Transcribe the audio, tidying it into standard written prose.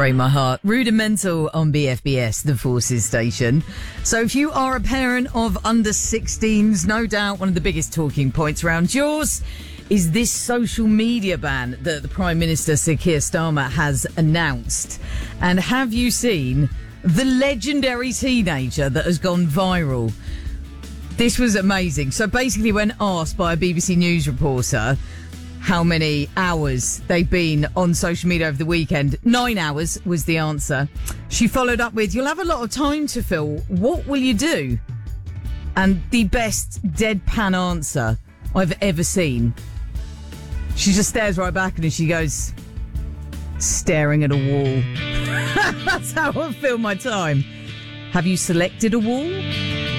Break my heart. Rudimental on BFBS, the Forces station. So if you are a parent of under 16s, no doubt one of the biggest talking points around yours is this social media ban that the Prime Minister, Sir Keir Starmer, has announced. And have you seen the legendary teenager that has gone viral? This was amazing. So basically, when asked by a BBC News reporter how many hours they've been on social media over the weekend, 9 hours was the answer. She followed up with, "You'll have a lot of time to fill. What will you do?" And the best deadpan answer I've ever seen. She just stares right back and she goes, "Staring at a wall." That's how I fill my time. Have you selected a wall?